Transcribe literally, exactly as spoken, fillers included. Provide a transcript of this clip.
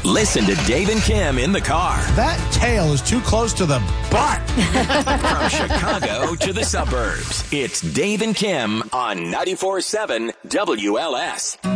Listen to Dave and Kim in the car. That tail is too close to the butt. From Chicago to the suburbs, it's Dave and Kim on ninety-four point seven W L S.